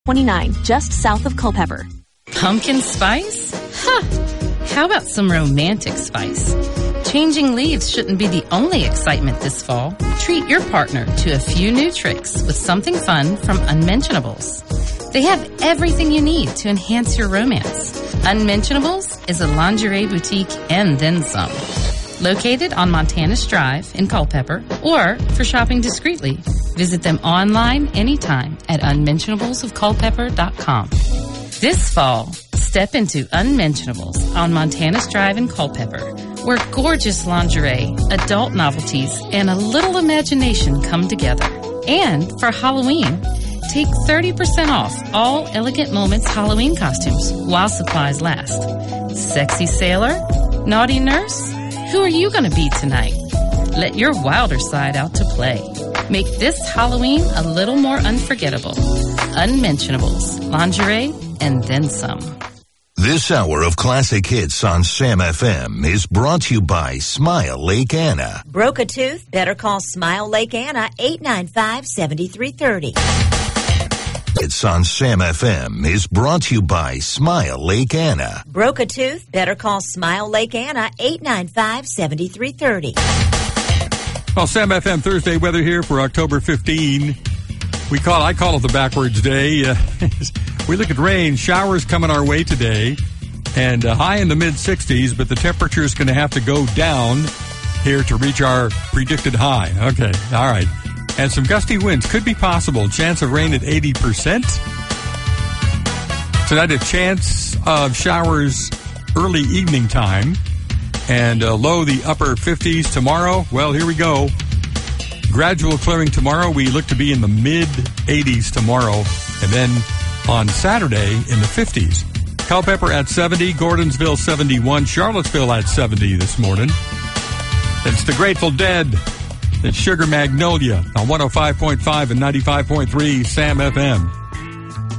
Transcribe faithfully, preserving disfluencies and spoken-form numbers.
twenty-nine, just south of Culpeper. Pumpkin spice? Huh! How about some romantic spice? Changing leaves shouldn't be the only excitement this fall. Treat your partner to a few new tricks with something fun from Unmentionables. They have everything you need to enhance your romance. Unmentionables is a lingerie boutique and then some. Located on Montanus Drive in Culpeper, or for shopping discreetly, visit them online anytime at unmentionables of culpeper dot com. This fall, step into Unmentionables on Montanus Drive in Culpeper, where gorgeous lingerie, adult novelties, and a little imagination come together. And for Halloween, take thirty percent off all Elegant Moments Halloween costumes while supplies last. Sexy sailor? Naughty nurse? Who are you going to be tonight? Let your wilder side out to play. Make this Halloween a little more unforgettable. Unmentionables, lingerie, and then some. This hour of classic hits on Sam F M is brought to you by Smile Lake Anna. Broke a tooth? Better call Smile Lake Anna, eight nine five, seven three three zero. It's on Sam F M is brought to you by Smile Lake Anna. Broke a tooth? Better call Smile Lake Anna, eight nine five, seven three three zero. Well, Sam F M Thursday weather here for October fifteenth. We call I call it the backwards day. Uh, we look at rain, showers coming our way today, and uh, high in the mid sixties, but the temperature is going to have to go down here to reach our predicted high. Okay, all right. And some gusty winds could be possible. Chance of rain at eighty percent. Tonight, a chance of showers early evening time. And uh, low the upper fifties tomorrow. Well, here we go. Gradual clearing tomorrow. We look to be in the mid eighties tomorrow. And then on Saturday in the fifties. Culpeper at seventy. Gordonsville seventy-one. Charlottesville at seventy this morning. It's the Grateful Dead. It's Sugar Magnolia on one oh five point five and ninety-five point three Sam F M.